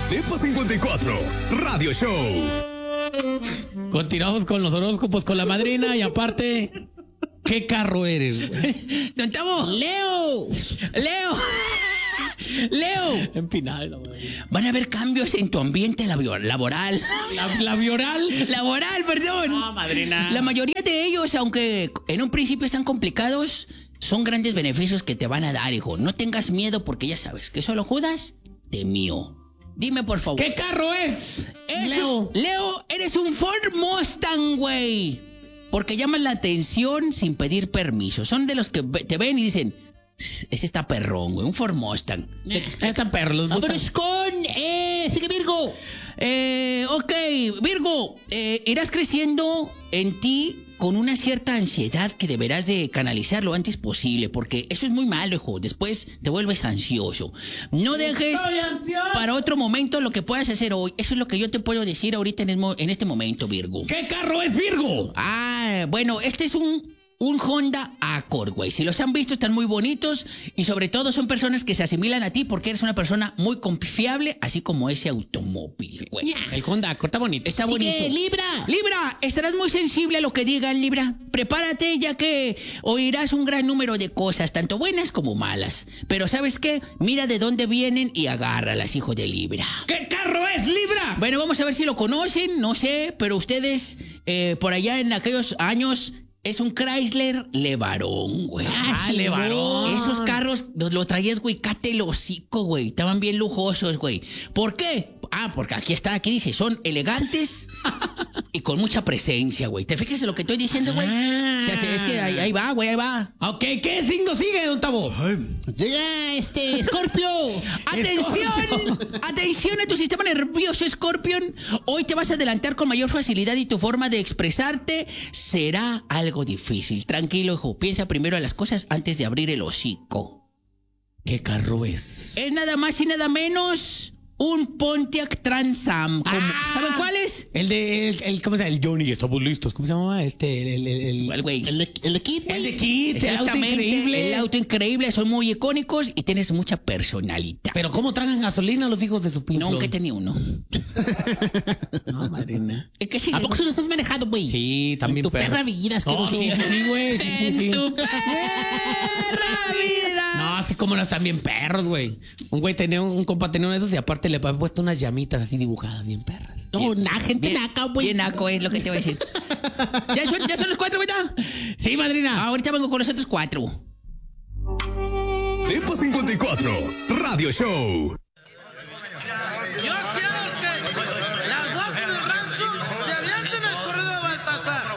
Tepa 54, Radio Show. Continuamos con los horóscopos con la madrina y aparte, ¿qué carro eres, güey? Don Tavo. Leo. Empinado. Van a haber cambios en tu ambiente laboral. Laboral, perdón. Ah, madrina. La mayoría de ellos, aunque en un principio están complicados, son grandes beneficios que te van a dar, hijo. No tengas miedo porque ya sabes que solo Judas temió. Dime, por favor. ¿Qué carro es? Leo, eres un Ford Mustang, güey. Porque llaman la atención sin pedir permiso. Son de los que te ven y dicen, ese está perrón, güey, un Ford Mustang. Está perro, los Vámonos con... sigue Virgo. Ok, Virgo, irás creciendo en ti con una cierta ansiedad que deberás de canalizar lo antes posible, porque eso es muy malo, hijo. Después te vuelves ansioso. No dejes para otro momento lo que puedas hacer hoy. Eso es lo que yo te puedo decir ahorita en este momento, Virgo. ¿Qué carro es, Virgo? Bueno, este es un Honda Accord, güey. Si los han visto, están muy bonitos y sobre todo son personas que se asimilan a ti porque eres una persona muy confiable, así como ese automóvil, güey. El Honda Accord está bonito. Está bonito. Libra, estarás muy sensible a lo que digan, Libra. Prepárate, ya que oirás un gran número de cosas, tanto buenas como malas. Pero ¿sabes qué? Mira de dónde vienen y agárralas, hijo de Libra. ¿Qué carro es, Libra? Bueno, vamos a ver si lo conocen, no sé, pero ustedes por allá en aquellos años... Es un Chrysler LeBaron, güey. LeBaron. Esos carros los traías, güey, cate el hocico, güey. Estaban bien lujosos, güey. ¿Por qué? Porque aquí dice, son elegantes y con mucha presencia, güey. ¿Te fijas en lo que estoy diciendo, güey? O sea, es que ahí va, güey, ahí va. Ok, ¿qué signo sigue, don Tavo? Llega Scorpio. Atención a tu sistema nervioso, Scorpion. Hoy te vas a adelantar con mayor facilidad y tu forma de expresarte será algo difícil. Tranquilo, hijo. Piensa primero en las cosas antes de abrir el hocico. ¿Qué carro es? Es nada más y nada menos un Pontiac Trans Am. ¿Saben cuál es? ¿Cómo se llama? El Johnny, estamos listos. ¿Cómo se llama? ¿Cuál, güey? El de Kid, güey. El de Kid, Exactamente. El auto increíble. Son muy icónicos y tienes mucha personalidad. Pero ¿cómo tragan gasolina los hijos de su pinche? Nunca tenía uno. No, madrina. ¿A poco se lo estás manejando, güey? Sí, también tu perra vida. Sí, güey. Sí. Tu perra vida. No, así como no están bien perros, güey. Un compa tenía uno de esos y aparte le había puesto unas llamitas así dibujadas bien perras. No, gente naca, güey. Bien naco es lo que te voy a decir. ¿Ya son los 4, güey? Sí, madrina. Ahorita vengo con los otros 4. Tepa 54, Radio Show.